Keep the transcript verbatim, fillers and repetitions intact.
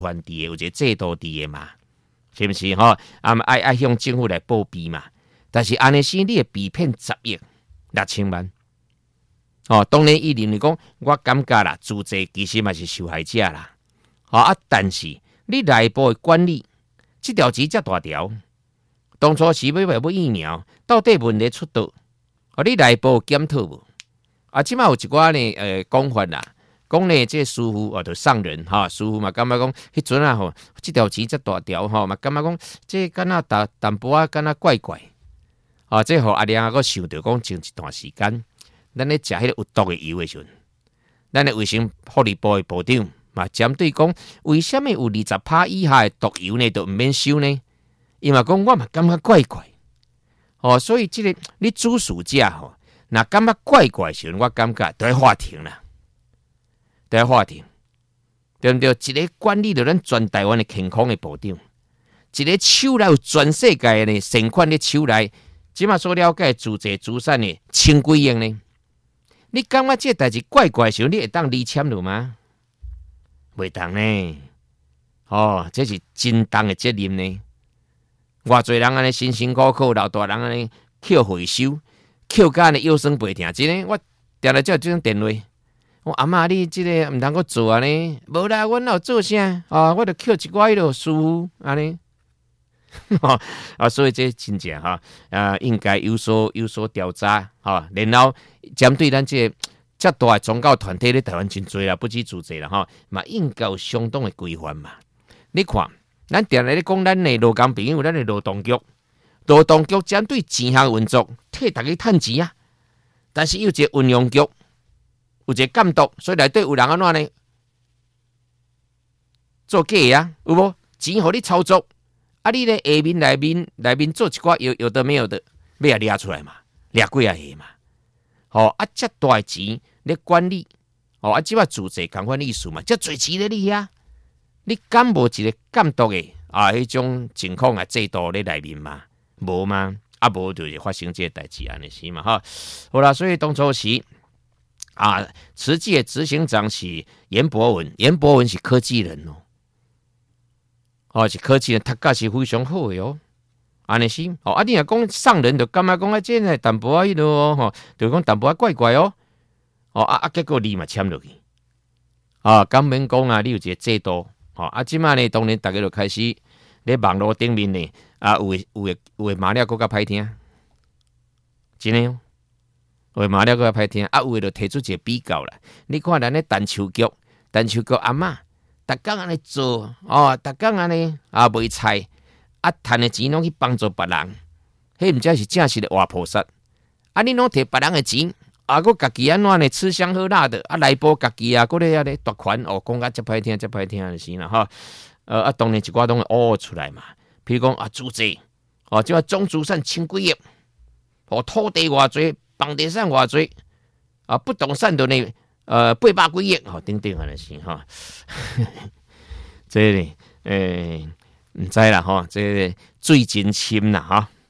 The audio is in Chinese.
还地的，有一个制度地的嘛，是不是哈？啊，爱爱向政府来报备嘛。但是安尼时，你会被骗十亿六千万。哦，当然伊认为讲，我感觉啦，租者其实嘛是受害者啦。哦啊，但是你内部的管理，这条钱这大条，当初是要要疫苗，到底问题出倒？哦，你内部检讨无？啊，即马有一寡呢，呃，讲法啦，讲呢，这师傅哦，就上人哈，师傅嘛，感觉讲，迄阵啊吼，这条钱这大条吼，嘛，感觉讲，这敢若淡淡薄啊，敢若怪怪。啊，这互阿亮啊，个想到讲，前一段时间，咱咧食迄个有毒的油的时阵，咱的卫生福利部的部长嘛，针对讲，为什么有二十趴以下的毒油呢，都毋免收呢？伊嘛讲，我嘛感觉怪怪。哦，所以这个你主事者吼，若感觉怪怪的时阵，我感觉都在法庭啦，都在法庭，对不对？一个管理着咱全台湾的健康的部长，一个手内有全世界的善款的手内。即马所了解自济资产的千几亿呢？你感觉这代志怪怪的时候，你会当离签了吗？袂当呢。哦，这是真重的责任呢。偌侪人安尼辛辛苦苦，老大人安尼捡回收，捡甲安尼腰酸背痛，真的，我定来接这种电话。我阿嬷，你这个毋通阁做安尼？无啦，阮有做啥？啊，我著捡一寡迄落师傅安尼。啊，所以这真正哈，啊，应该有所有所调查哈，然后针对咱这遮大的宗教团体咧，台湾真多啦，不止自济啦哈，嘛应该有相当的规范嘛。你看，咱定来咧讲咱的劳工朋友，咱的劳动局，劳动局针对钱项运作，替大家趁钱啊。但是有一个运用局，有一个监督，所以内底有人安怎呢？做假啊，有无？钱互你操作。啊！你咧下面内面内面做一寡有有的没有的，要啊掠出来嘛，掠几啊下嘛。吼、哦、啊！遮大的钱咧管理，吼、哦、啊！即摆自济共款意思嘛，遮侪钱咧你遐，你敢无一个监督的啊？迄种情况啊制度咧内面嘛，无嘛？啊无就是发生这代志安尼是嘛？哈，好啦，所以当初时啊，实际的执行长是严博文，严博文是科技人哦。哦，是科技人，读甲是非常好的哦，安尼是哦。啊，你若讲上人就感觉讲啊，这呢淡薄仔迄落吼，就讲淡薄仔怪怪哦。哦啊啊，结果你嘛签落去，啊，敢免讲啊，你有一个制度，哦啊，即摆呢，当然大家就开始咧网络顶面呢，啊，有诶有诶有诶骂了更较歹听，真诶哦，有诶骂了更较歹听，啊，有诶就提出一个比较啦。你看咱咧单手局，单手局阿嬷。逐工安尼做哦，逐工安尼啊卖菜，啊赚的钱拢去帮助别人，迄毋才是正式的活菩萨。啊，你拢摕别人的钱，啊，佮家己安怎呢？吃香喝辣的，啊，内部家己啊，佮咧遐咧夺权哦，讲甲遮歹听，遮歹听就是啦哈。呃啊，当然一寡拢会挖出来嘛。譬如讲啊，租税哦，即个总资产千几亿，哦，土地偌济，房地产偌济，啊，不动产就呢。呃，八百几亿，吼，等等安尼是哈，这个诶，唔知啦吼，这个水真深啦哈。